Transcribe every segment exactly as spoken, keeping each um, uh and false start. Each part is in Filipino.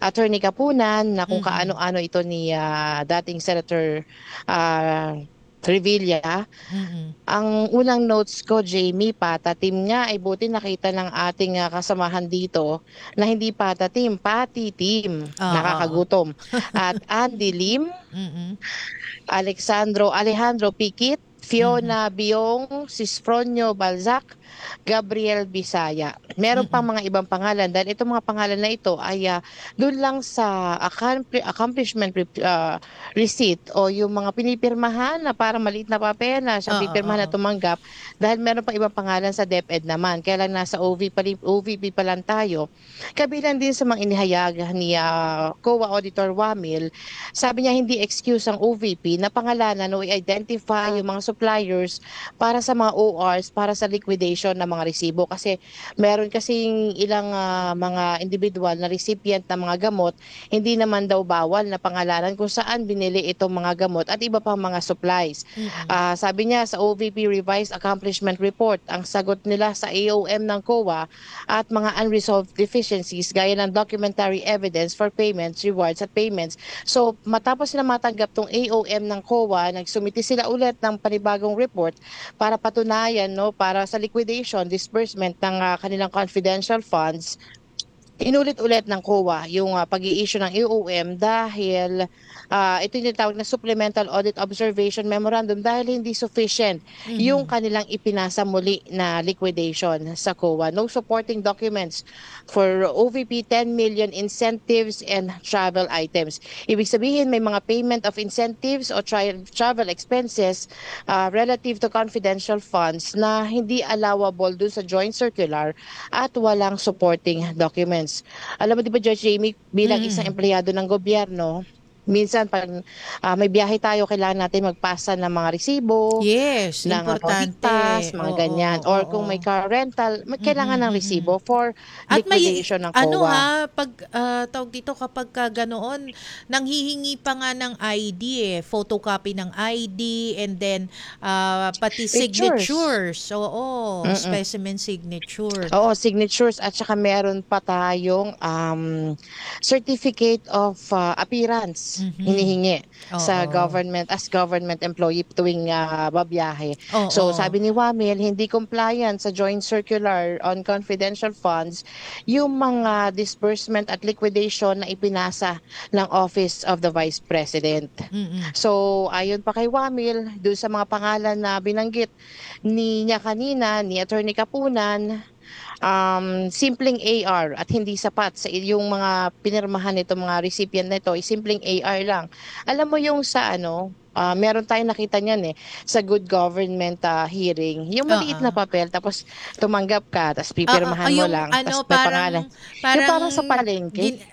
Attorney Kapunan na kung Mm. kaano-ano ito ni ah, dating Senator ah, Revilla. Mm. Ang unang notes ko, Jamie, patatim nga. Ay buti nakita ng ating ah, kasamahan dito na hindi patatim, pati team. Oo, oo. Nakakagutom. At Andy Lim, Mm. Alexandro Alejandro Piquit, Mm. Fiona Biong, Sisfronio Balzac, Gabriel Bisaya. Meron pang Mm. mga ibang pangalan dahil itong mga pangalan na ito ay ah, doon lang sa accompli- accomplishment re- ah, receipt o yung mga pinipirmahan na parang maliit na papel na siya Oo, pipirmahan na oo. tumanggap dahil meron pa ibang pangalan sa DepEd naman. Kaya lang nasa O V P pa, rin- O V P pa lang tayo. Kabilang din sa mga inihayag ni ah, COA Auditor Wamil, sabi niya hindi excuse ang O V P na pangalanan o i-identify yung mga suppliers para sa mga O Rs para sa liquidation ng mga resibo kasi meron kasing ilang ah, mga individual na recipient ng mga gamot, hindi naman daw bawal na pangalanan kung saan binili itong mga gamot at iba pang mga supplies. Mm. Ah, sabi niya sa O V P Revised Accomplishment Report, ang sagot nila sa A O M ng COA at mga unresolved deficiencies gaya ng documentary evidence for payments, rewards at payments. So matapos sila matanggap tong A O M ng COA, nagsumiti sila ulit ng panibagong report para patunayan no para sa liquidation disbursement ng ah, kanilang confidential funds. Inulit-ulit ng COA yung ah, pag-i-issue ng A O M dahil ah, ito yung tinatawag na Supplemental Audit Observation Memorandum dahil hindi sufficient yung Mhm. kanilang ipinasa muli na liquidation sa COA. No supporting documents for O V P ten million incentives and travel items. Ibig sabihin may mga payment of incentives o tri- travel expenses ah, relative to confidential funds na hindi allowable dun sa joint circular at walang supporting documents. Alam mo di ba, Judge Jamie, bilang isang Mm. empleyado ng gobyerno, minsan pag ah, may biyahe tayo, kailangan natin magpasa ng mga resibo, Yes, ng ano, higtas, importante. mga Oo, ganyan. Or kung oo. may car rental, may- kailangan Mm, ng mm. resibo for At may liquidation ng ano COA. ha, pag ah, tawag dito kapag ka ganoon, nanghihingi pa nga ng I D eh, photocopy ng I D and then ah, pati Pictures. signatures. Oo, Mm-mm. specimen signature. Oo, signatures at saka meron pa tayong um, certificate of uh, appearance Mhm. hinihingi sa Oo. government as government employee tuwing uh, babiyahe. So Oo. sabi ni Wamil, hindi compliant sa Joint Circular on Confidential Funds yung mga disbursement at liquidation na ipinasa ng Office of the Vice President. Mm. So ayon pa kay Wamil, doon sa mga pangalan na binanggit ni niya kanina, ni Attorney Kapunan, um, simpleng A R at hindi sapat sa yung mga pinirmahan nito mga recipient nito, is simpleng A R lang. Alam mo yung sa ano, ah, meron tayong nakita niyan eh sa good government ah, hearing, yung maliit Oo. na papel tapos tumanggap ka tapos Oo, ah, pipirmahan mo yung lang tapos ano may pangalan. parang Yung parang parang sa palengke, gin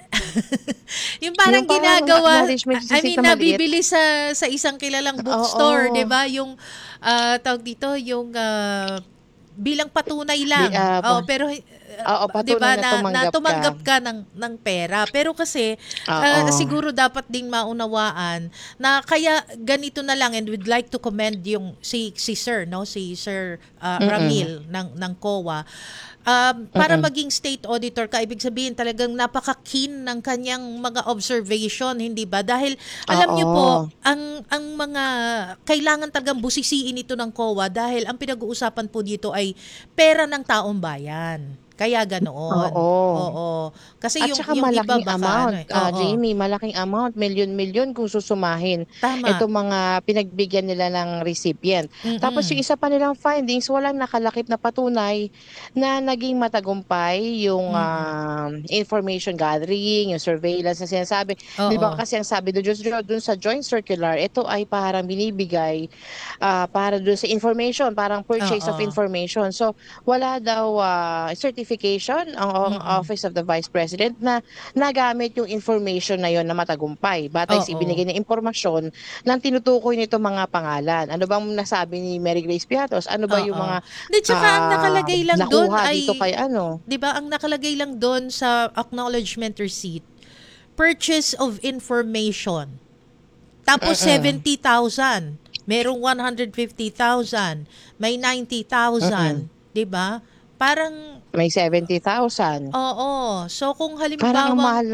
yung parang yung parang ginagawa, acknowledgement I receipt mean na maliit. nabibili sa sa isang kilalang bookstore, 'di Oo. ba? Yung ah, tawag dito, yung ah, bilang patunay Bi- lang. ah, Oh, pa- pero uh, Oo, 'di patunay ba na na, na tumanggap ka. tumanggap ka ng ng pera. Pero kasi ah, Oo. siguro dapat ding maunawaan na kaya ganito na lang, and we'd like to commend yung si si Sir, no, si Sir ah, Mm-mm. Ramil ng ng COA. Um, para Mm-mm. maging state auditor ka, ibig sabihin talagang napaka-keen ng kanyang mga observation, hindi ba? Dahil alam niyo po, Oo. ang ang mga kailangan talagang busisiin ito ng COA dahil ang pinag-uusapan po dito ay pera ng taong bayan. Kaya ganoon. Oo. Oo. Kasi At yung saka yung iba malaking baka ano amount, eh. ah, Oo. Jamie, malaking amount, milyon-milyon kung susumahin Tama. itong mga pinagbigyan nila ng recipient. Tapos yung Mm. isa pa nilang findings, walang nakalakip na patunay na naging matagumpay yung Mm. ah, information gathering, yung surveillance na sinasabi. Di ba Oo. kasi ang sabi doon, doon sa joint circular, ito ay parang binibigay ah, para doon sa information, parang purchase of Oo. information. So wala daw ah, certification ang, ang Mm. Office of the Vice President na nagamit yung information na yon na matagumpay batay sa Oo. ibinigay na impormasyon ng tinutukoy nito mga pangalan. Ano bang nasabi ni Mary Grace Piatos? Ano ba yung Oo. mga 'Di tsaka ang ah, nakalagay lang dun nakuha dito ay, kay ano? 'di ba, ang nakalagay lang dun sa acknowledgement receipt, purchase of information. Tapos Mm-mm. seventy thousand, merong one hundred fifty thousand, may ninety Mm-mm. thousand, 'di ba? Parang May seventy thousand. oo. So kung Parang ang halimbawang mahal naman ng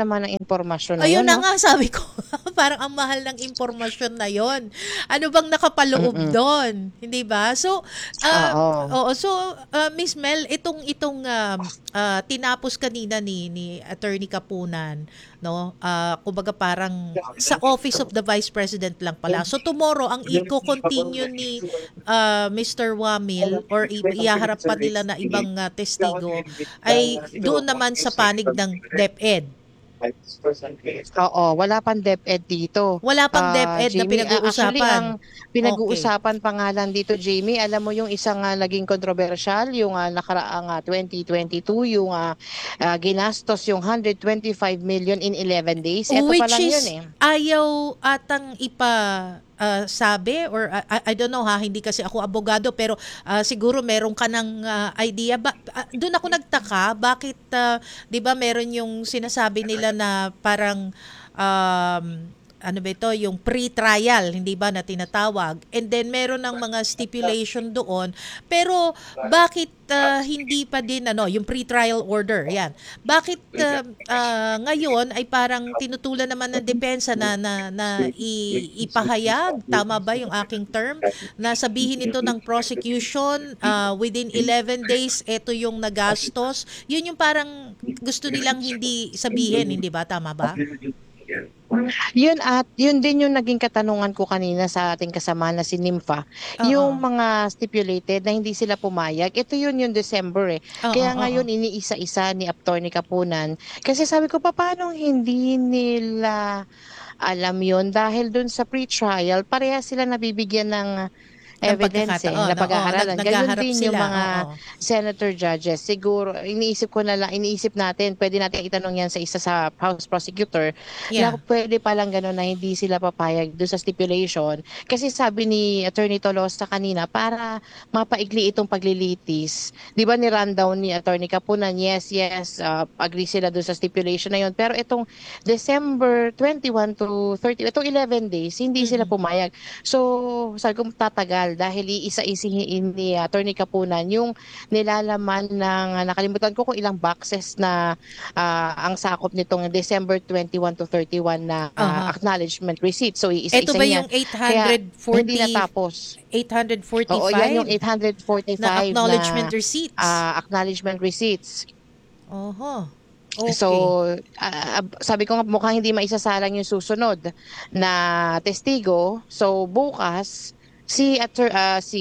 impormasyon na Ayun yun, na no? nga, sabi ko, parang ang mahal ng impormasyon na yon. Ano bang nakapaloob Mm-mm. doon? Hindi ba? So, ah, Oo. oo, so, ah, Miss Mel, itong, itong um, ah, tinapos kanina ni, ni Attorney Kapunan, no? Ah, kumbaga parang sa Office of the Vice President lang pala. So, tomorrow, ang i-continue ni ah, mister Wamil or i- ihaharap pa nila na ibang ah, testigo ay doon naman sa panig ng DepEd. Oo, wala pang DepEd dito. Wala pang Ah, DepEd na Jamie, Ah, actually pinag-uusapan. ang Okay. pinag-uusapan pa nga lang dito, Jamie, alam mo yung isang ah, naging kontrobersyal, yung ah, nakaraang ah, twenty twenty-two, yung ah, ah, ginastos yung one hundred twenty-five million in eleven days. Ito pa Which lang yun is eh. ayaw atang ipa ah, sabi or ah, I, I don't know ha, hindi kasi ako abogado pero ah, siguro meron ka ng ah, idea ba ah, doon ako nagtaka bakit ah, 'di ba meron yung sinasabi nila na parang um, ano ba ito, yung pre-trial, hindi ba na tinatawag. And then meron ng mga stipulation doon. Pero bakit ah, hindi pa din ano, yung pre-trial order, yan. Bakit ah, ah, ngayon ay parang tinutulan naman ng depensa na na, na i- ipahayag, tama ba yung aking term, na sabihin ito ng prosecution ah, within eleven days ito yung nagastos. Yun yung parang gusto nilang hindi sabihin, hindi ba? Tama ba? Yun at yun din yung naging katanungan ko kanina sa ating kasama na si Nympha. Yung Oo. mga stipulated na hindi sila pumayag, ito yun yung December eh. Oo, Kaya oo. ngayon iniisa-isa ni Attorney Kapunan. Kasi sabi ko, paano hindi nila alam yun? Dahil dun sa pre-trial, pareha sila nabibigyan ng Ng evidence eh, pagkakataon, na oo, nag pag-aaralan. Gayon naghaharap din yung sila, mga oo. senator judges. Siguro, iniisip ko na lang, iniisip natin, pwede natin itanong yan sa isa sa House Prosecutor, na Yeah. pwede palang gano'n na hindi sila papayag doon sa stipulation. Kasi sabi ni Attorney Tolosa kanina, para mapaigli itong paglilitis. Di ba ni-rundown ni Attorney Kapunan, yes, yes, uh, agree sila doon sa stipulation na yun. Pero itong December twenty-one to thirty, itong eleven days, hindi sila Mm. pumayag. So, sabi ko tatagal dahil iisa-isihin ni Attorney Kapunan yung nilalaman ng, nakalimutan ko kung ilang boxes na ah, ang sakop nitong December twenty-one to thirty-one na ah, Aha. acknowledgement receipt. So, Eto iisa-isa ba niya. yung Kaya, hindi eight forty natapos. eight Oo, yan yung forty-five na eight forty-five acknowledgement na receipts? ah, acknowledgement receipts. Oho. So, Okay. ah, sabi ko nga mukhang hindi maisasalang yung susunod na testigo. So, bukas, si Atter, ah, si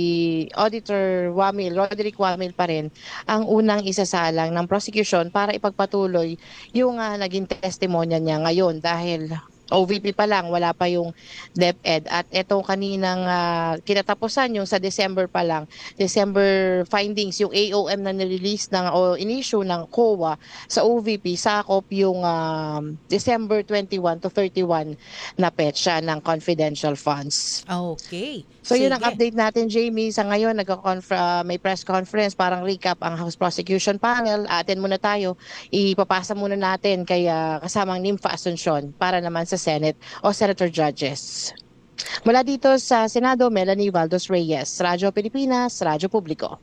Auditor Wamil, Roderick Wamil pa rin, ang unang isasalang ng prosecution para ipagpatuloy yung ah, naging testimonya niya ngayon dahil O V P pa lang, wala pa yung DepEd. At etong kaninang ah, kinatapusan, yung sa December pa lang, December findings, yung A O M na nirelease ng, o in-issue ng C O A sa O V P, sakop yung um, December twenty-one to thirty-one na petsa ng confidential funds. Okay. So yun ang Sige. update natin, Jamie. Sa ngayon, nagka-conf- ah, may press conference, parang recap ang House Prosecution Panel. Atin muna tayo. Ipapasa muna natin kay ah, kasamang Nympha Asuncion para naman sa Senate o Senator Judges. Mula dito sa Senado, Melanie Valdos Reyes, Radyo Pilipinas, Radyo Publiko.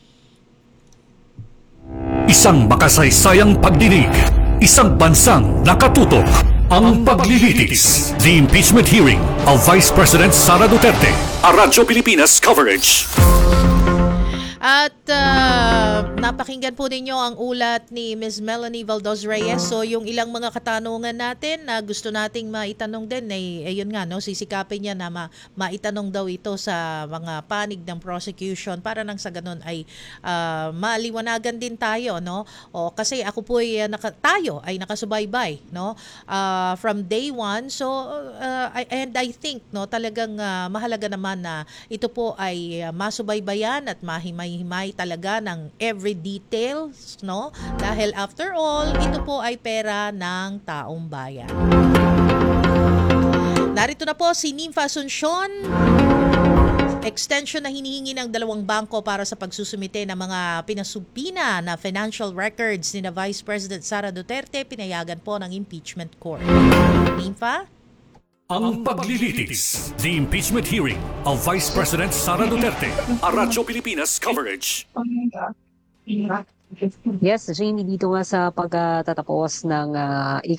Isang makasaysayang pagdinig, isang bansang nakatutok. Ang paglilitis, the impeachment hearing of Vice President Sara Duterte. A Radyo Pilipinas coverage. At ah, napakinggan po ninyo ang ulat ni Miz Melanie Valdos Reyes. So yung ilang mga katanungan natin na gusto nating maitanong din ay ayun nga no, sisikapin niya na ma- maitanong daw ito sa mga panig ng prosecution para nang sa ganun ay ah, maliwanagan din tayo no. O kasi ako po ay ah, naka, tayo ay nakasubaybay no ah, from day one. So ah, I- and I think no talagang ah, mahalaga naman na ito po ay ah, masubaybayan at mahimay himay talaga ng every details, no? Dahil after all, ito po ay pera ng taong bayan. Narito na po si Nympha Asuncion. Extension na hinihingi ng dalawang bangko para sa pagsusumite ng mga pinasubpina na financial records ni na Vice President Sara Duterte, pinayagan po ng impeachment court. Nympha? Ang paglilitis, the impeachment hearing of Vice President Sara Duterte. A Radyo Pilipinas coverage. Yes, Jamie, dito nga sa pagtatapos ng ah, ika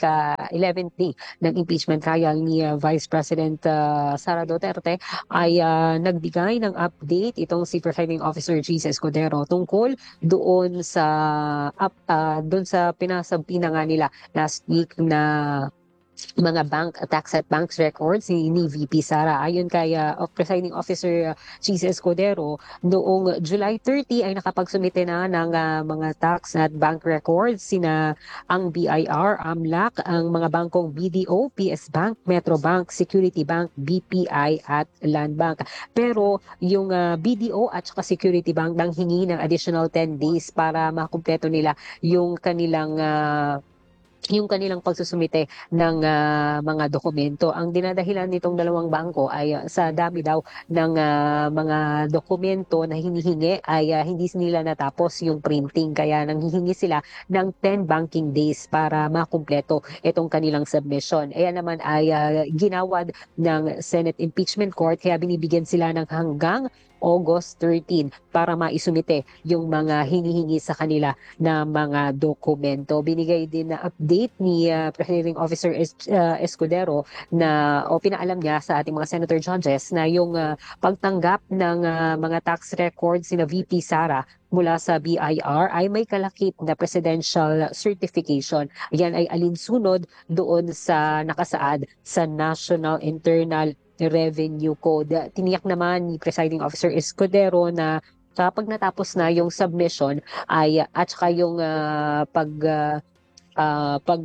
uh, eleventh day ng impeachment trial ni uh, Vice President uh, Sara Duterte ay uh, nagbigay ng update itong si Presiding Officer Gis Escudero tungkol doon sa up, uh, doon sa pinasabpi na nga nila last week na mga bank tax at banks records ni, ni V P Sara. Ayon kay uh, of Presiding Officer uh, Gis Escudero, noong July thirtieth ay nakapagsumite na ng uh, mga tax at bank records sina ang B I R, AMLAC, ang mga bangkong B D O, P S Bank, Metro Bank, Security Bank, B P I at Land Bank. Pero yung uh, B D O at saka Security Bank nang hingi ng additional ten days para makumpleto nila yung kanilang uh, yung kanilang pagsusumite ng uh, mga dokumento. Ang dinadahilan nitong dalawang bangko ay uh, sa dami daw ng uh, mga dokumento na hinihingi ay uh, hindi nila natapos yung printing. Kaya nanghihingi sila ng ten banking days para makumpleto itong kanilang submission. Ayan naman ay uh, ginawad ng Senate Impeachment Court kaya binibigyan sila ng hanggang August thirteenth para maisumite yung mga hinihingi sa kanila na mga dokumento. Binigay din na update ni uh, Presiding Officer es uh, Escudero na o pinaalam niya sa ating mga senator judges na yung uh, pagtanggap ng uh, mga tax records ni V P Sara mula sa B I R ay may kalakip na presidential certification. Yan ay alinsunod doon sa nakasaad sa National Internal Revenue Code. Tiniyak naman ni Presiding Officer Escudero na kapag natapos na yung submission ay at saka yung uh, pag uh, uh, pag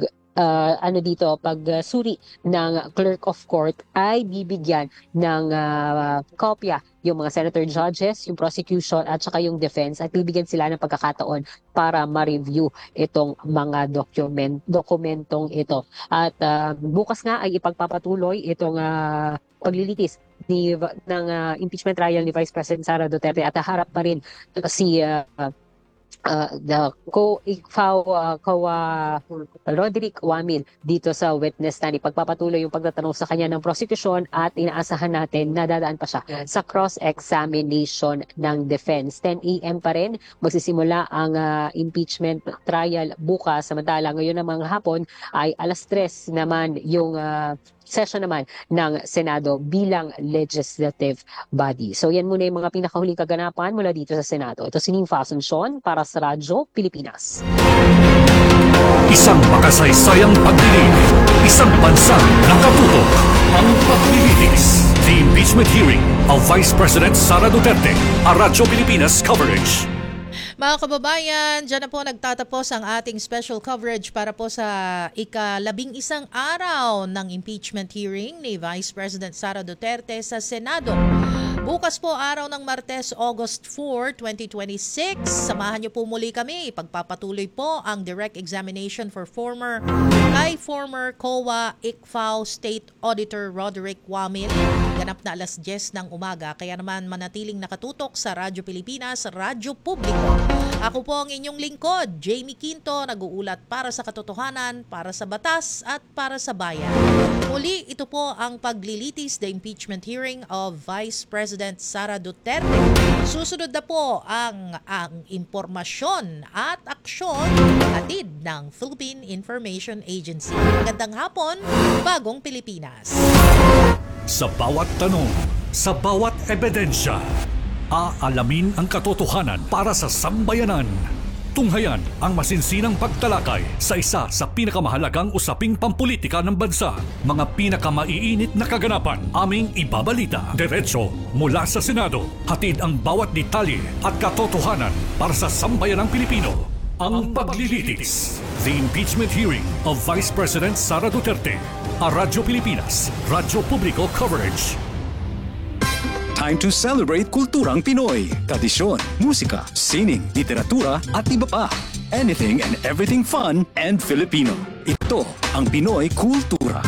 uh, ano dito pag uh, suri ng clerk of court ay bibigyan ng uh, kopya yung mga senator judges, yung prosecution at saka yung defense at bibigyan sila ng pagkakataon para ma-review itong mga document dokumentong ito. At uh, bukas nga ay ipagpapatuloy itong uh, paglilitis ni ng uh, impeachment trial ni Vice President Sara Duterte at harap pa rin si uh, Uh, the co-Ikfaw uh, Kawa Roderick Wamil dito sa witness stand. Ipagpapatuloy yung pagtatanong sa kanya ng prosecution at inaasahan natin na dadaan pa siya sa cross-examination ng defense. ten A M pa rin magsisimula ang uh, impeachment trial bukas. Samantala ngayon namang hapon ay alas tres naman yung uh, session naman ng Senado bilang legislative body. So yan muna yung mga pinakahuling kaganapan mula dito sa Senado. Ito si Ning Fason para sa Radyo Pilipinas. Isang makasaysayang pagdinig, isang bansang nakatutok, ang paglilitis. The impeachment hearing of Vice President Sara Duterte, a Radyo Pilipinas coverage. Mga kababayan, dyan na po nagtatapos ang ating special coverage para po sa ikalabing isang araw ng impeachment hearing ni Vice President Sara Duterte sa Senado. Bukas po araw ng Martes, August fourth, twenty twenty-six. Samahan niyo po muli kami. Pagpapatuloy po ang direct examination for former kay former C O A Ikfaw State Auditor Roderick Wamil. Ganap na alas diyes ng umaga. Kaya naman manatiling nakatutok sa Radyo Pilipinas, Radyo Publiko. Ako po ang inyong lingkod, Jamie Quinto, nag-uulat para sa katotohanan, para sa batas at para sa bayan. Muli, ito po ang paglilitis the impeachment hearing of Vice President Sara Duterte. Susunod na po ang, ang impormasyon at aksyon atid ng Philippine Information Agency. Magandang hapon, Bagong Pilipinas. Sa bawat tanong, sa bawat ebidensya, aalamin ang katotohanan para sa sambayanan. Tunghayan ang masinsinang pagtalakay sa isa sa pinakamahalagang usaping pampulitika ng bansa. Mga pinakamaiinit na kaganapan, aming ibabalita. Diretso mula sa Senado. Hatid ang bawat detalye at katotohanan para sa sambayanang Pilipino. Ang paglilitis. The impeachment hearing of Vice President Sara Duterte. A Radyo Pilipinas, Radyo Publiko coverage. Time to celebrate kulturang Pinoy. Tradisyon, musika, sining, literatura at iba pa. Anything and everything fun and Filipino. Ito ang Pinoy Kultura.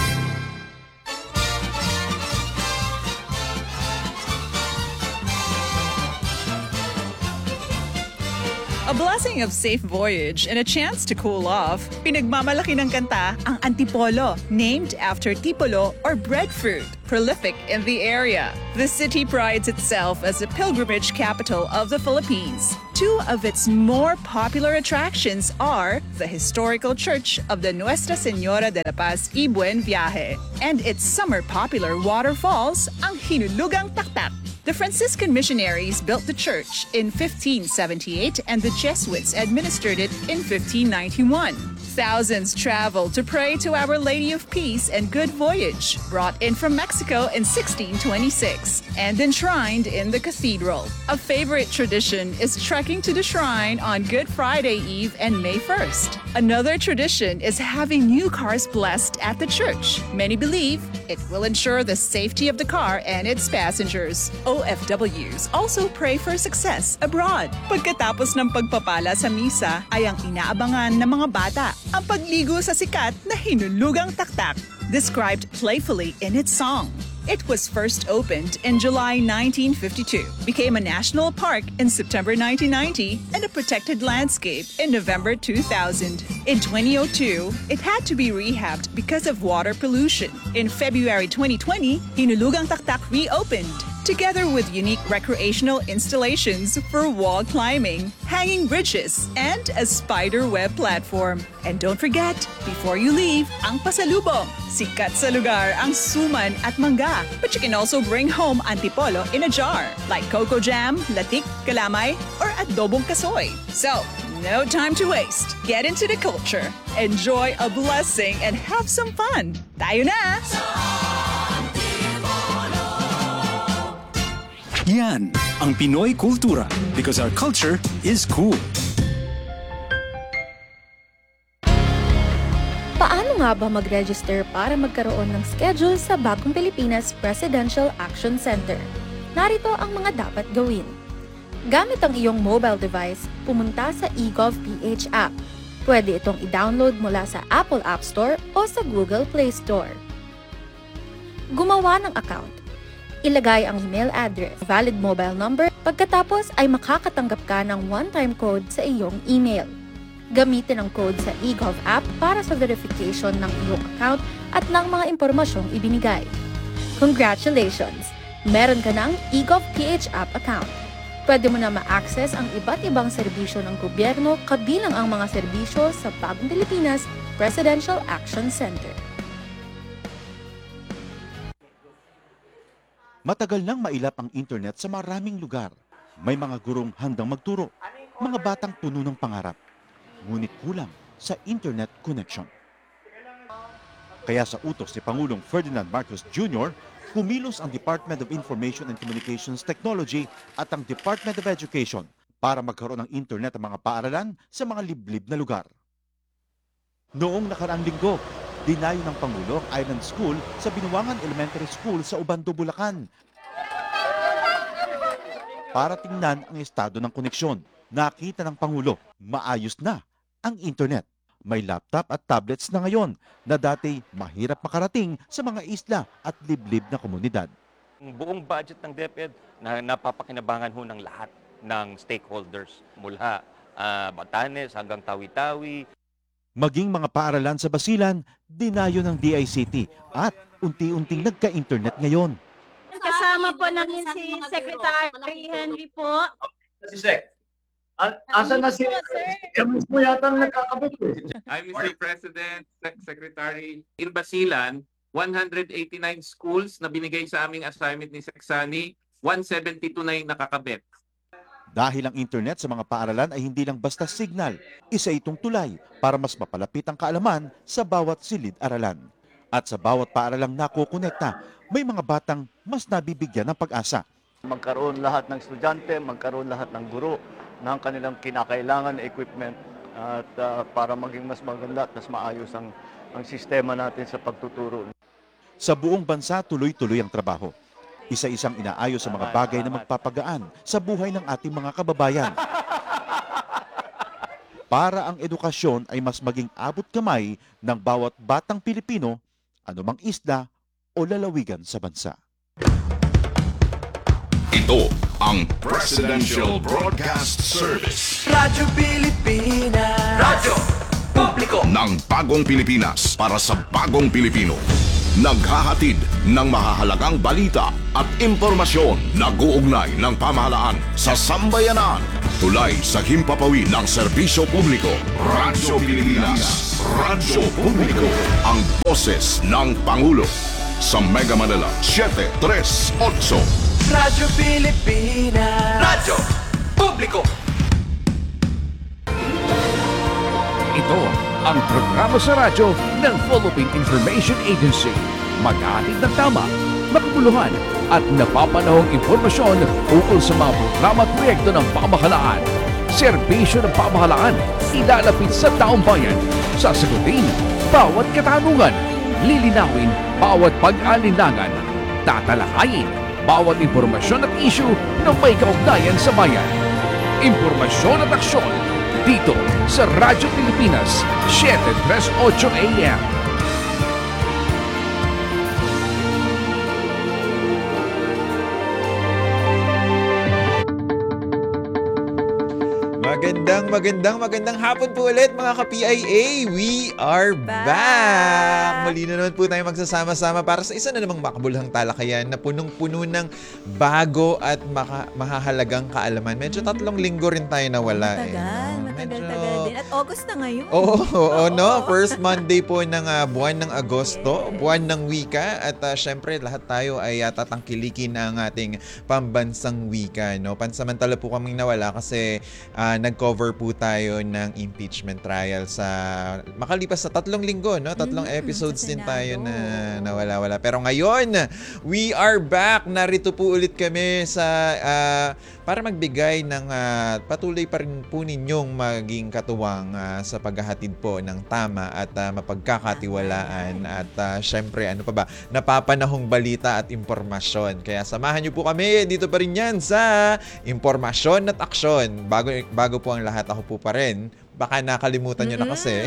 A blessing of safe voyage and a chance to cool off. Pinagmamalaki ng kanta ang Antipolo, named after tipolo or breadfruit, prolific in the area. The city prides itself as a pilgrimage capital of the Philippines. Two of its more popular attractions are the historical church of the Nuestra Señora de la Paz y Buen Viaje and its summer popular waterfalls, ang Hinulugang Taktak. The Franciscan missionaries built the church in fifteen seventy-eight and the Jesuits administered it in fifteen ninety-one. Thousands traveled to pray to Our Lady of Peace and Good Voyage, brought in from Mexico in sixteen twenty-six and enshrined in the cathedral. A favorite tradition is trekking to the shrine on Good Friday Eve and May first. Another tradition is having new cars blessed at the church. Many believe it will ensure the safety of the car and its passengers. O F Ws also pray for success abroad. Pagkatapos ng pagpapala sa misa ay ang inaabangan ng mga bata ang pagligo sa sikat na Hinulugang Taktak, described playfully in its song. It was first opened in July nineteen fifty-two, became a national park in September nineteen ninety, and a protected landscape in November two thousand. In twenty oh two, it had to be rehabbed because of water pollution. In February twenty twenty, Hinulugang Taktak reopened, together with unique recreational installations for wall climbing, hanging bridges, and a spider web platform. And don't forget, before you leave, ang pasalubong. Sikat sa lugar ang suman at mangga. But you can also bring home antipolo in a jar, like coco jam, latik, kalamay, or adobong kasoy. So, no time to waste. Get into the culture, enjoy a blessing, and have some fun. Tayo na! Yan ang Pinoy Kultura because our culture is cool. Paano nga ba mag-register para magkaroon ng schedule sa Bagong Pilipinas Presidential Action Center? Narito ang mga dapat gawin. Gamit ang iyong mobile device, pumunta sa eGovPH app. Pwede itong i-download mula sa Apple App Store o sa Google Play Store. Gumawa ng account. Ilagay ang email address, valid mobile number, pagkatapos ay makakatanggap ka ng one-time code sa iyong email. Gamitin ang code sa eGov app para sa verification ng iyong account at ng mga impormasyong ibinigay. Congratulations! Meron ka ng eGovPH app account. Pwede mo na ma-access ang iba't ibang serbisyo ng gobyerno kabilang ang mga serbisyo sa Bagong Pilipinas Presidential Action Center. Matagal nang mailap ang internet sa maraming lugar. May mga gurong handang magturo, mga batang puno ng pangarap. Ngunit kulang sa internet connection. Kaya sa utos ni Pangulong Ferdinand Marcos Junior, kumilos ang Department of Information and Communications Technology at ang Department of Education para magkaroon ng internet ang mga paaralan sa mga liblib na lugar. Noong nakaraang linggo, dinayo ng Pangulo ang Island School sa Binuangan Elementary School sa Ubando, Bulacan. Para tingnan ang estado ng koneksyon, nakita ng Pangulo, maayos na ang internet. May laptop at tablets na ngayon na dati mahirap makarating sa mga isla at liblib na komunidad. Ang buong budget ng DepEd na napapakinabangan ho ng lahat ng stakeholders mula uh, Batanes hanggang Tawi-Tawi. Maging mga paaralan sa Basilan, dinayo ng D I C T at unti-unting nagka-internet ngayon. Kasama po namin si Secretary Henry po. Si Sec. Asa na si Kami mo yata nagkakabit eh. I'm Mister President, Secretary. In Basilan, one hundred eighty-nine schools na binigay sa aming assignment ni Seksani, one seventy-two na yung nakakabit. Dahil ang internet sa mga paaralan ay hindi lang basta signal, isa itong tulay para mas mapalapit ang kaalaman sa bawat silid-aralan. At sa bawat paaralang nakukonekta, may mga batang mas nabibigyan ng pag-asa. Magkaroon lahat ng estudyante, magkaroon lahat ng guro ng kanilang kinakailangan na equipment at uh, para maging mas maganda at mas maayos ang, ang sistema natin sa pagtuturo. Sa buong bansa, tuloy-tuloy ang trabaho. Isa-isang inaayos sa mga bagay na magpapagaan sa buhay ng ating mga kababayan. Para ang edukasyon ay mas maging abot kamay ng bawat batang Pilipino, anumang isla o lalawigan sa bansa. Ito ang Presidential Broadcast Service. Radyo Pilipinas. Radyo Publiko ng Bagong Pilipinas para sa Bagong Pilipino. naghahatid ng mahahalagang balita at impormasyon na guugnay ng pamahalaan sa sambayanan. Tulay sa himpapawid ng serbisyo publiko. Radyo Pilipinas. Radyo Publiko. Ang boses ng Pangulo. Sa Mega Manila, seven three eight. Radyo Pilipinas. Radyo Publiko. Ito ang programa sa radyo ng Philippine Information Agency. Maghahatid ng tama, makabuluhan at napapanahong impormasyon ukol sa mga programa at proyekto ng pamahalaan. Serbisyo ng pamahalaan, ilalapit sa taong bayan. Sasagutin bawat katanungan, lilinawin bawat pag-alinlangan, tatalakayin bawat impormasyon at issue na may kaugnayan sa bayan. Impormasyon at aksyon dito sa Radyo Pilipinas, seven three eight A M. Magandang, magandang, magandang hapon po ulit mga ka-P I A. We are back! back! Muli na naman po tayo magsasama-sama para sa isa na namang makabuluhang talakayan na punong-puno ng bago at maka- mahahalagang kaalaman. Medyo tatlong linggo rin tayo nawala. Matagal, eh, no? matagal-tagal din. At August na ngayon. Oo, oo, oo, no? First Monday po ng uh, buwan ng Agosto, buwan ng wika. At uh, syempre, lahat tayo ay uh, tatangkilikin ang ating pambansang wika. No? Pansamantala po kaming nawala kasi uh, nag-cover po tayo ng impeachment trial sa makalipas sa tatlong linggo, no? Tatlong mm, episodes din tayo na nawala-wala. Pero ngayon, we are back. Narito po ulit kami sa uh, para magbigay ng uh, patuloy pa rin po ninyong maging katuwang uh, sa paghahatid po ng tama at uh, mapagkakatiwalaan at uh, syempre ano pa ba, napapanahong balita at impormasyon. Kaya samahan niyo po kami dito pa rin yan sa Impormasyon at Aksyon. Bago, bago po ang lahat, ako po pa rin. Baka nakalimutan nyo na kasi.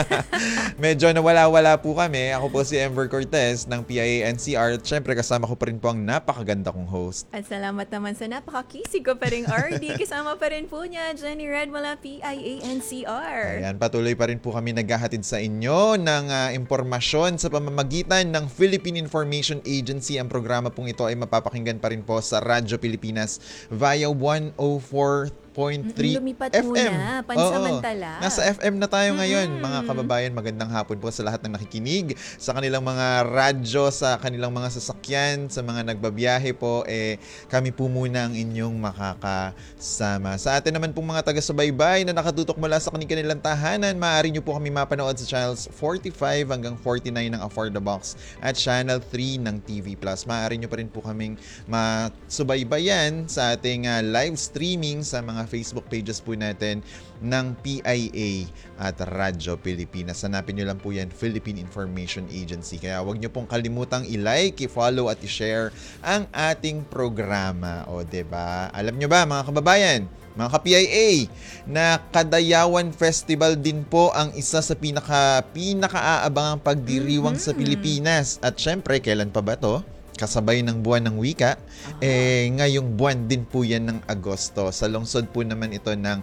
Medyo nawala-wala po kami. Ako po si Ember Cortez ng P I A N C R. At syempre kasama ko pa rin po ang napakaganda kong host. At salamat naman sa napakakisig ko pa rin R D. Kasama pa rin po niya Jenny Red mula P I A N C R. Ayan, patuloy pa rin po kami naghahatid sa inyo ng uh, impormasyon sa pamamagitan ng Philippine Information Agency. Ang programa pong ito ay mapapakinggan pa rin po sa Radyo Pilipinas via one oh four point three Lumipat F M. muna, pansamantala. Oo, nasa F M na tayo ngayon, mm-hmm. mga kababayan. Magandang hapon po sa lahat ng nakikinig, sa kanilang mga radyo, sa kanilang mga sasakyan, sa mga nagbabiyahe po. Eh, kami po muna ang inyong makakasama. Sa atin naman pong mga taga-subaybay na nakatutok mula sa kanilang tahanan, maaari nyo po kami mapanood sa channels forty-five hanggang forty-nine ng Afford the Box at channel three ng T V Plus. Maaari nyo pa rin po kaming masubaybayan sa ating uh, live streaming sa mga Facebook pages po natin ng P I A at Radyo Pilipinas. Hanapin nyo lang po yan, Philippine Information Agency. Kaya huwag nyo pong kalimutang i-like, i-follow at i-share ang ating programa. O, diba? Alam nyo ba, mga kababayan, mga ka-P I A, na Kadayawan Festival din po ang isa sa pinaka, pinaka-aabangang pagdiriwang mm-hmm. sa Pilipinas. At syempre, kailan pa ba to? Kasabay ng buwan ng wika, uh-huh. eh ngayong buwan din po yan ng Agosto. Sa lungsod po naman ito ng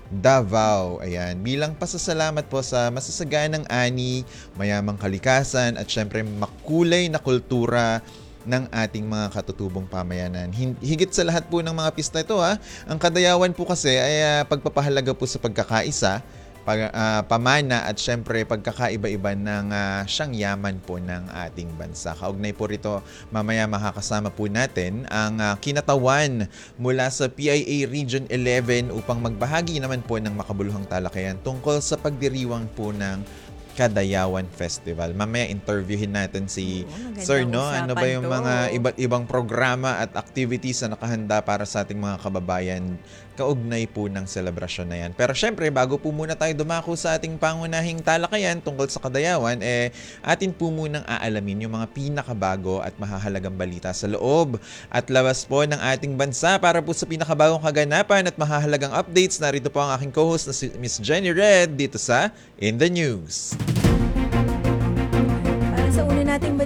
Davao. Ayan, bilang pasasalamat po sa masasaganang ani, mayamang kalikasan at syempre makulay na kultura ng ating mga katutubong pamayanan. Higit sa lahat po ng mga pista ito, ha, ang Kadayawan po kasi ay uh, pagpapahalaga po sa pagkakaisa, Pag, uh, pamana at syempre pagkakaiba-iba ng uh, siyang yaman po ng ating bansa. Kaugnay po rito, mamaya makakasama po natin ang uh, kinatawan mula sa P I A Region eleven upang magbahagi naman po ng makabuluhang talakayan tungkol sa pagdiriwang po ng Kadayawan Festival. Mamaya interviewin natin si oh, Sir, no? Ano ba yung to? mga iba't ibang programa at activities na nakahanda para sa ating mga kababayan kaugnay po ng selebrasyon na yan. Pero syempre, bago po muna tayo dumako sa ating pangunahing talakayan tungkol sa Kadayawan, eh, atin po munang aalamin yung mga pinakabago at mahahalagang balita sa loob at labas po ng ating bansa. Para po sa pinakabagong kaganapan at mahahalagang updates, narito po ang aking co-host na si Miss Jenny Red dito sa In the News. Para sa una nating balita,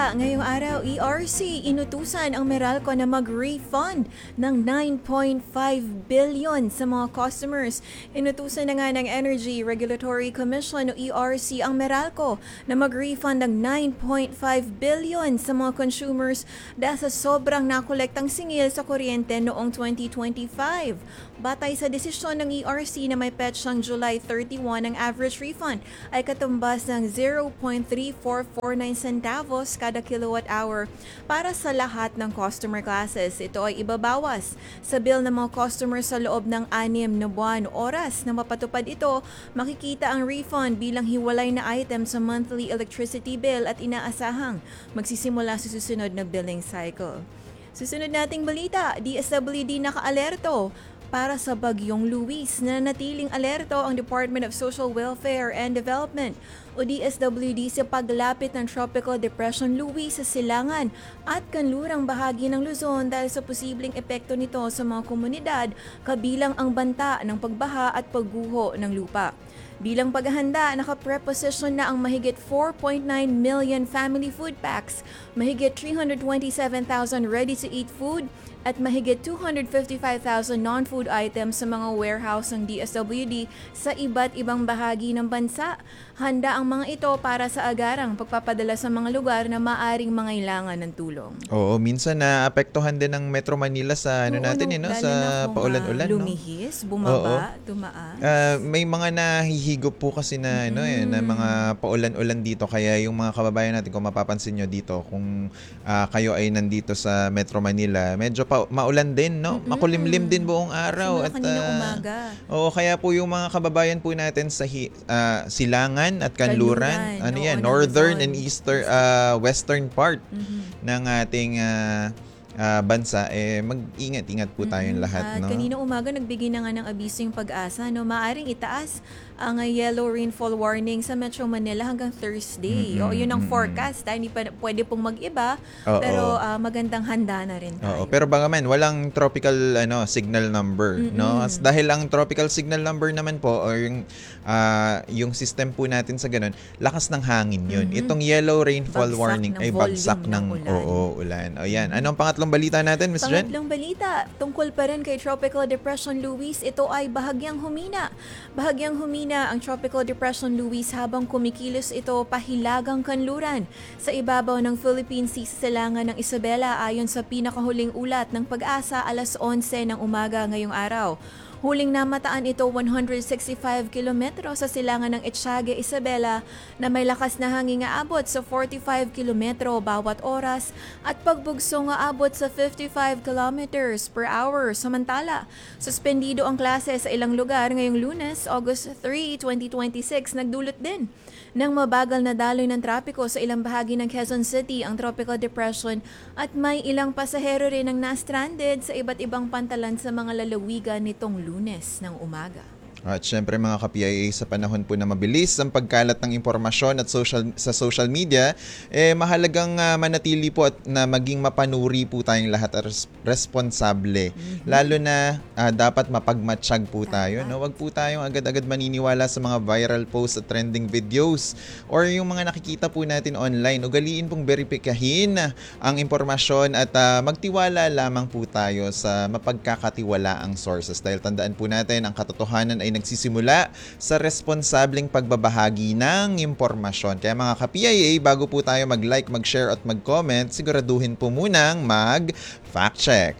balita ngayong araw, E R C inutusan ang Meralco na mag-refund ng nine point five billion sa mga customers. Inutusan na nga ng Energy Regulatory Commission o E R C ang Meralco na mag-refund ng nine point five billion sa mga consumers dahil sa sobrang nakolektang singil sa kuryente noong twenty twenty-five. Batay sa desisyon ng E R C na may petsyang July thirty-one, ang average refund ay katumbas ng zero point three four four nine centavos kada kilowatt hour para sa lahat ng customer classes. Ito ay ibabawas sa bill ng mga customers sa loob ng anim na buwan. Oras na mapatupad ito, makikita ang refund bilang hiwalay na item sa monthly electricity bill at inaasahang magsisimula sa susunod na billing cycle. Susunod nating balita, D S W D naka-alerto para sa bagyong Luis. Nanatiling alerto ang Department of Social Welfare and Development o D S W D sa paglapit ng Tropical Depression Luis sa silangan at kanlurang bahagi ng Luzon dahil sa posibleng epekto nito sa mga komunidad kabilang ang banta ng pagbaha at pagguho ng lupa. Bilang paghahanda, naka-preposition na ang mahigit four point nine million family food packs, mahigit three hundred twenty-seven thousand ready-to-eat food, at mahigit two hundred fifty-five thousand non-food items sa mga warehouse ng D S W D sa iba't ibang bahagi ng bansa. Handa ang mga ito para sa agarang pagpapadala sa mga lugar na maaring mangailangan ng tulong. Oo, minsan naapektuhan din ng Metro Manila sa ano Oo, natin no, eh, no? lalo sa na kung, paulan-ulan. ah, no? lumihis, bumaba, tumaas. Ah, may mga nahihigop po kasi na ano eh na mga paulan-ulan dito, kaya yung mga kababayan natin, kung mapapansin nyo dito, kung ah, kayo ay nandito sa Metro Manila, medyo pa, maulan din, no? Makulimlim din buong araw. Simula kanina ah, umaga. Oo, kaya po yung mga kababayan po natin sa hi, ah, Silangan at Kanluran, Kanluran, ano oo, yan, ng northern Luzon. and eastern ah, western part ng ating ah, ah, bansa, eh mag-ingat-ingat po tayong lahat, At no? kanina umaga nagbigay na nga ng abiso yung Pag-asa, no, maaring itaas ang uh, yellow rainfall warning sa Metro Manila hanggang Thursday. Mm-mm, O yun ang mm-mm. forecast, ah, hindi pa pwede pong mag-iba, Oo. pero ah, magandang handa na rin Oo, tayo. pero baka man walang tropical ano signal number, no? Mm-mm. As dahil ang tropical signal number naman po, or yung ah, yung system po natin sa ganun, lakas ng hangin 'yun. Mhm. Itong yellow rainfall Bagsak warning ng ay bagsak volume ng, ng ulan. oo, ulan. O yan. Anong pangatlong balita natin, Miss Jen? Pangatlong balita, tungkol pa rin kay Tropical Depression Luis, ito ay bahagyang humina. Bahagyang humina ang Tropical Depression Luis habang kumikilos ito pahilagang kanluran sa ibabaw ng Philippine Sea sa silangan ng Isabela ayon sa pinakahuling ulat ng Pag-asa alas onse ng umaga ngayong araw. Huling namataan ito one hundred sixty-five kilometro sa silangan ng Etsague, Isabela na may lakas na hangin nga abot sa forty-five kilometro bawat oras at pagbugso nga abot sa fifty-five kilometers per hour. Samantala, suspendido ang klase sa ilang lugar ngayong Lunes, August third, twenty twenty-six. Nagdulot din ng mabagal na daloy ng trapiko sa ilang bahagi ng Quezon City ang tropical depression at may ilang pasahero rin ang na-stranded sa iba't ibang pantalan sa mga lalawigan nitong Lunes ng umaga. At syempre mga ka-P I A, sa panahon po na mabilis ang pagkalat ng impormasyon at social sa social media, eh mahalagang ah, manatili po at na maging mapanuri po tayong lahat at res- responsable. Lalo na ah, dapat mapagmatsyag po tayo, no? Wag po tayong agad-agad maniniwala sa mga viral posts at trending videos or yung mga nakikita po natin online. Ugaliin pong beripikahin ang impormasyon at ah, magtiwala lamang po tayo sa mapagkakatiwalaang sources, dahil tandaan po natin ang katotohanan ay nagsisimula sa responsableng pagbabahagi ng impormasyon. Kaya mga ka-P I A, bago po tayo mag-like, mag-share at mag-comment, siguraduhin po munang mag-fact-check.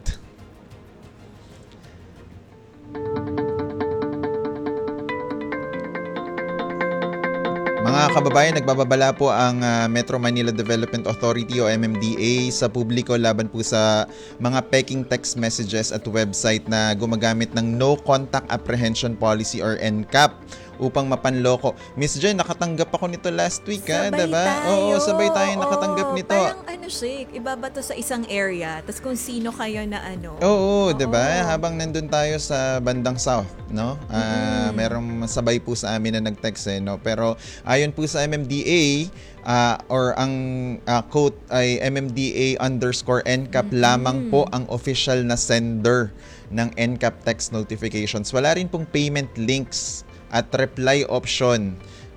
Mga kababayan, nagbababala po ang ah, Metro Manila Development Authority o M M D A sa publiko laban po sa mga peking text messages at website na gumagamit ng No Contact Apprehension Policy or N C A P upang mapanloko. Miss Jen, nakatanggap ako nito last week, ha? Sabay Diba? tayo. Oo, sabay tayo nakatanggap Oo, nito. Parang ano siya, ibabato sa isang area, tapos kung sino kayo na ano. Oo, 'di ba? Habang nandun tayo sa bandang south, no? Ah, merong sabay po sa amin na nag-text eh, no? Pero ayon po sa M M D A, ah, or ang ah, quote ay M M D A underscore N C A P lamang po ang official na sender ng N C A P text notifications. Wala rin pong payment links at reply option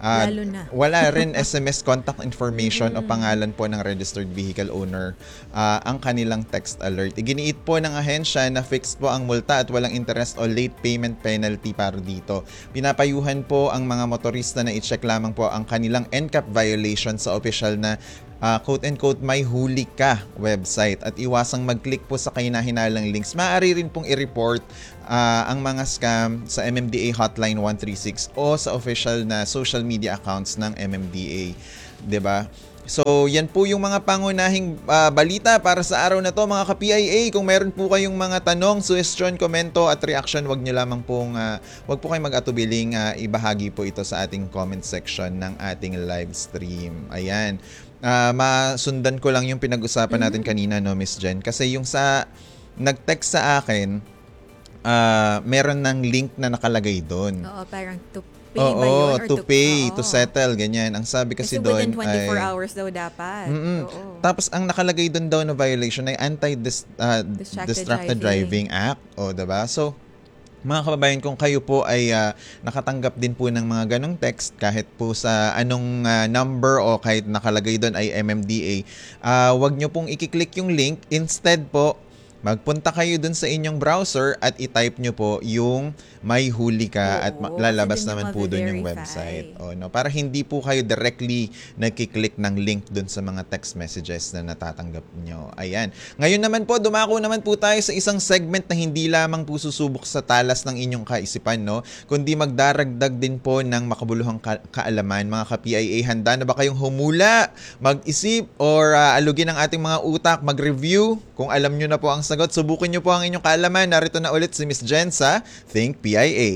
Ah, Lalo na. wala rin S M S contact information o pangalan po ng registered vehicle owner ah, ang kanilang text alert. Iginiit po ng ahensya na fixed po ang multa at walang interest o late payment penalty para dito. Pinapayuhan po ang mga motorista na i-check lamang po ang kanilang N C A P violation sa official na uh, quote-unquote may huli ka website at iwasang mag-click po sa kahinahinalang links. Maaari rin pong i-report uh, ang mga scam sa M M D A Hotline one three six o sa official na social media accounts ng M M D A. 'Di ba? So, yan po yung mga pangunahing uh, balita para sa araw na to mga ka-P I A. Kung meron po kayong mga tanong, suggestion, komento at reaction, wag nyo lamang pong, uh, wag po kayong mag-atubiling uh, ibahagi po ito sa ating comment section ng ating live stream. Ayan. Uh, masundan ko lang yung pinag-usapan natin kanina, no, Miss Jen. Kasi yung sa, nag-text sa akin, uh, meron ng link na nakalagay doon. Oo, parang to pay ba yun? Oo, Or to pay, oo. to settle, ganyan. Ang sabi kasi Kasi doon within twenty-four ay... hours daw dapat. Mm-mm. Oo. Tapos ang nakalagay doon daw na violation ay Anti-Distracted Distracted Driving. Act. O, diba? So, mga kababayan, kung kayo po ay uh, nakatanggap din po ng mga ganong text kahit po sa anong uh, number o kahit nakalagay doon ay M M D A, uh, wag nyo pong i-click yung link. Instead po, magpunta kayo dun sa inyong browser at i-type nyo po yung may huli ka at ma- lalabas kasi dun naman yung po dun yung ma-verify. website. O, no? Para hindi po kayo directly nagkiklik ng link dun sa mga text messages na natatanggap nyo. Ayan. Ngayon naman po, dumako naman po tayo sa isang segment na hindi lamang po susubok sa talas ng inyong kaisipan, no? Kundi magdaragdag din po ng makabuluhang ka- kaalaman. Mga ka-P I A, handa na ba kayong humula, mag-isip, or uh, alugin ang ating mga utak, mag-review? Kung alam nyo na po ang sagot, subukin nyo po ang inyong kaalaman. Narito na ulit si Miss Jen sa Think P I A.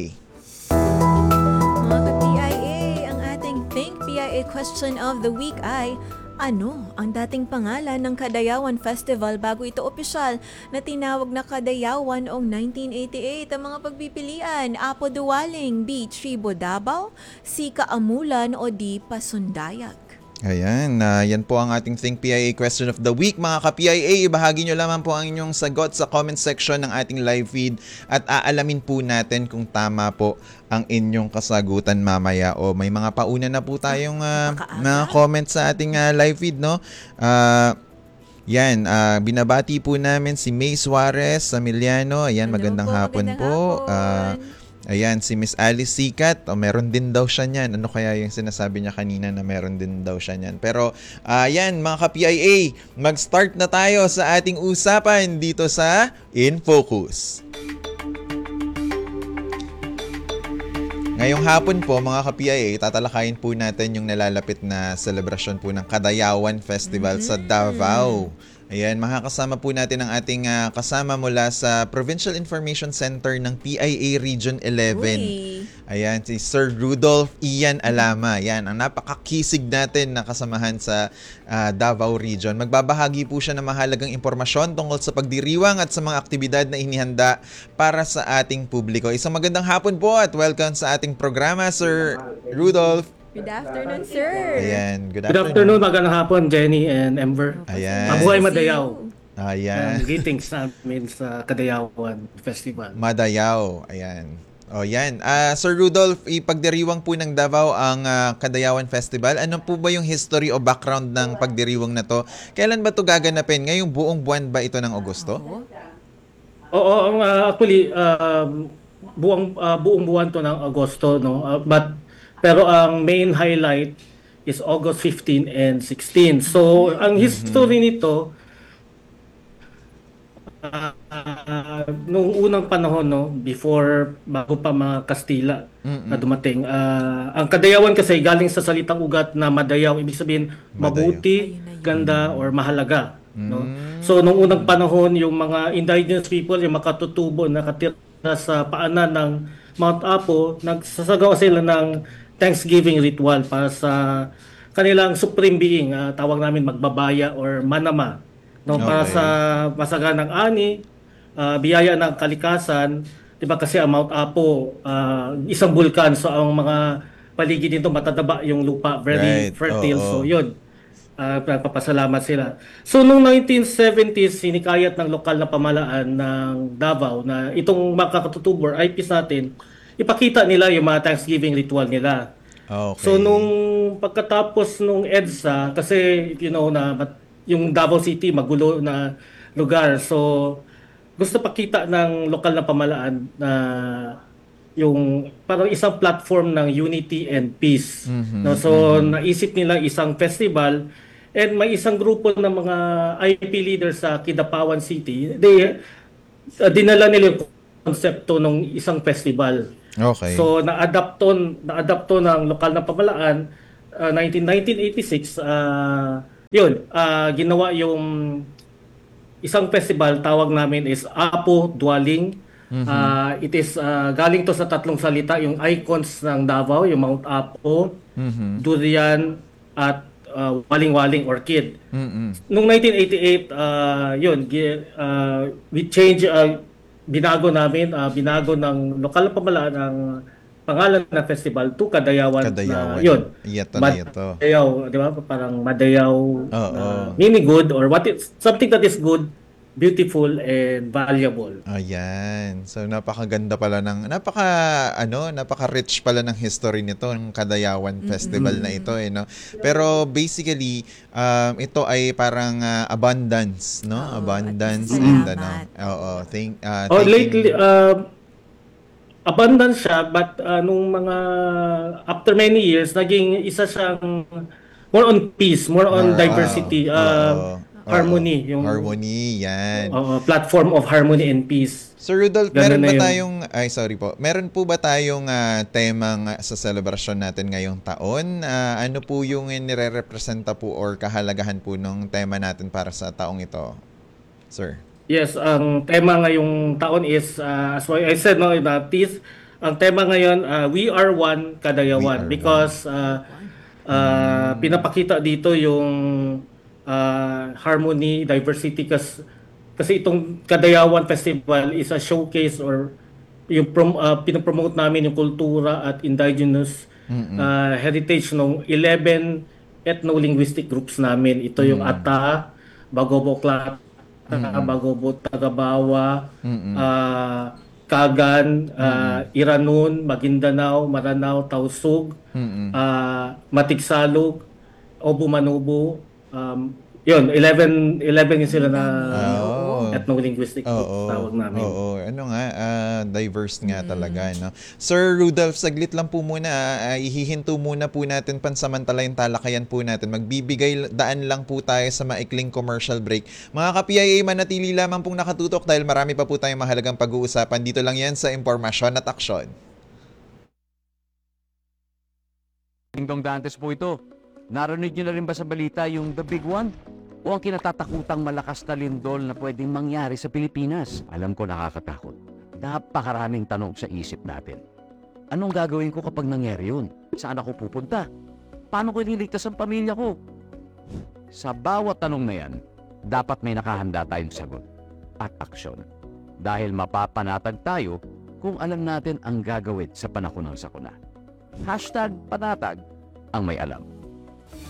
Mga ka-P I A, ang ating Think P I A question of the week ay, ano ang dating pangalan ng Kadayawan Festival bago ito opisyal na tinawag na Kadayawan noong nineteen eighty-eight? Ang mga pagpipilian, Apo Duwaling, B. Tribo Davao, C. Kaamulan o D. Pasundayak. Ayan, uh, yan po ang ating Think P I A question of the week. Mga ka-P I A, ibahagi nyo lamang po ang inyong sagot sa comment section ng ating live feed at aalamin po natin kung tama po ang inyong kasagutan mamaya o may mga pauna na po tayong uh, mga comments sa ating uh, live feed, no? Uh, yan, uh, binabati po namin si May Suarez Samiliano. Ayan, magandang po, hapon magandang po. hapon. Uh, Ayan, si Miss Alice Sikat, oh, meron din daw siya niyan. Ano kaya yung sinasabi niya kanina na meron din daw siya niyan. Pero, ayan, mga ka-P I A, mag-start na tayo sa ating usapan dito sa In Focus. Ngayong hapon po, mga ka-P I A, tatalakayin po natin yung nalalapit na selebrasyon po ng Kadayawan Festival mm-hmm. sa Davao. Ayan, makakasama po natin ang ating uh, kasama mula sa Provincial Information Center ng P I A Region eleven. Uy. Ayan, si Sir Rudolph Ian Alama. Ayan, ang napakakisig natin na kasamahan sa uh, Davao Region. Magbabahagi po siya ng mahalagang impormasyon tungkol sa pagdiriwang at sa mga aktibidad na inihanda para sa ating publiko. Isang magandang hapon po at welcome sa ating programa, Sir Rudolph. Good afternoon, sir. Ayan, good Good afternoon. afternoon, magandang hapon, Jenny and Ember. Ayan. Mabuhay Madayaw. Ayan. Um, greetings namin sa Kadayawan Festival. Madayaw. Ayan. O yan. Uh, Sir Rudolph, ipagdiriwang po ng Davao ang uh, Kadayawan Festival. Ano po ba yung history o background ng pagdiriwang na to? Kailan ba to gaganapin? Ngayong buong buwan ba ito ng Agosto? Oo, uh, actually, uh, buong, uh, buong buwan to ng Agosto. No? Uh, but Pero ang main highlight is August fifteenth and sixteenth. So, ang history nito, uh, uh, nung unang panahon, no, before, bago pa mga Kastila na dumating, uh, ang Kadayawan kasi galing sa salitang ugat na madayaw, ibig sabihin mabuti, ganda, or mahalaga. No? So, nung unang panahon, yung mga indigenous people, yung makatutubo, nakatira sa paanan ng Mount Apo, nagsasagawa sila ng Thanksgiving ritual para sa kanilang supreme being, uh, tawag namin magbabaya or manama, no, okay. Para sa masaganang ani, uh, biyaya ng kalikasan, 'di ba kasi ang Mount Apo uh, isang bulkan, so ang mga paligid nito matataba yung lupa, very right. fertile. Oh, oh. So 'yun. Uh, nagpapasalamat sila. So noong nineteen seventies, sinikayat ng lokal na pamahalaan ng Davao na itong makakatutubo or I Ps natin, ipakita nila yung mga Thanksgiving ritual nila. Okay. So nung pagkatapos nung EDSA, kasi you know na mat- yung Davao City magulo na lugar. So gusto pakita ng lokal na pamahalaan na yung parang isang platform ng unity and peace. Mhm, No, so mhm. naisip nila isang festival and may isang grupo ng mga I P leaders sa Kidapawan City. They uh, dinala nila yung konsepto ng isang festival. Okay. So na-adapto na-adapto ng lokal na pamahalaan uh, nineteen eighty-six uh, yun, uh, ginawa yung isang festival, tawag namin is Apo Dwelling. Mhm. Uh, it is uh, galing to sa tatlong salita, yung icons ng Davao, yung Mount Apo, Mhm. Durian, at uh, Waling-Waling Orchid. Mm-mm. Noong nineteen eighty-eight, uh, yun, gi- uh, we change, uh, binago namin, uh, binago ng lokal na pamahalaan ang pangalan ng festival to Kadayawan. Kadayawan. Na, yun. Ito na ito. Madayaw, di ba? Parang Madayaw, Oo. uh, meaning good, or what is, something that is good, beautiful, and valuable. Ayan. So napakaganda pala ng napaka ano, napaka-rich pala ng history nito ng Kadayawan Festival na ito eh, no. Pero basically, um, ito ay parang ah, abundance, no? Abundance and ano. Oo, thank uh, Oh, thanking- lately, uh, abundance siya, but uh, nung mga after many years, naging isa siyang more on peace, more on More, diversity, oo, uh, oo, harmony, oo. yung Harmony, yan. oo, platform of harmony and peace. Sir Rudolph, Ganun meron na ba yung- tayong, ay sorry po, meron po ba tayong ah, temang ah, sa celebration natin ngayong taon? Ah, ano po yung nire-representa po or kahalagahan po ng tema natin para sa taong ito, sir? Yes, ang tema ngayong taon is, uh, as I said, no, in the teeth, ang tema ngayon, uh, We Are One Kadayawan, because uh, uh, pinapakita dito yung uh, harmony, diversity, kasi, kasi itong Kadayawan Festival is a showcase or yung prom, uh, pinopromote namin yung kultura at indigenous Mm-mm. uh, heritage ng eleven ethno-linguistic groups namin. Ito yung Mm. Ata, Bagobo Klata, Mm-mm. Bagobo Tagabawa, Mm-mm. ah, Kagan, ah, Iranun, Maguindanao, Maranao, Tausug, Mm-mm. ah, Matigsalog, Obo Manubo. Um, yun, eleven, eleven yung sila na Oo. ethno-linguistic group, Oo, tawag namin. oo, ano nga, ah, diverse nga talaga, no? Sir Rudolph, saglit lang po muna, ah, ihihinto muna po natin pansamantala yung talakayan po natin. Magbibigay daan lang po tayo sa maikling commercial break. Mga ka-P I A, manatili lamang pong nakatutok dahil marami pa po tayong mahalagang pag-uusapan. Dito lang yan sa Impormasyon at Aksyon. Dingdong Dantes po ito. Narinig niyo na rin ba sa balita yung The Big One? O ang kinatatakutang malakas na lindol na pwedeng mangyari sa Pilipinas? Alam ko nakakatakot. Napakaraming tanong sa isip natin. Anong gagawin ko kapag nangyari yun? Saan ako pupunta? Paano ko ililigtas ang pamilya ko? Sa bawat tanong na yan, dapat may nakahanda tayong sagot at aksyon. Dahil mapapanatag tayo kung alam natin ang gagawin sa panahon ng sakuna. Hashtag panatag ang may alam.